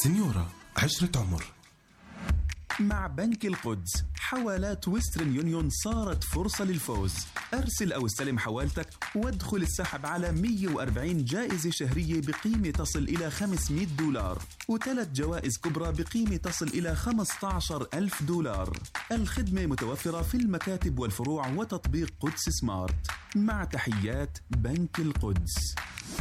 سنيورة، عشرة عمر. مع بنك القدس حوالات ويسترن يونيون صارت فرصة للفوز. أرسل أو استلم حوالتك وادخل السحب على 140 جائزة شهرية بقيمة تصل إلى $500 و3 جوائز كبرى بقيمة تصل إلى $15,000. الخدمة متوفرة في المكاتب والفروع وتطبيق قدس سمارت. مع تحيات بنك القدس.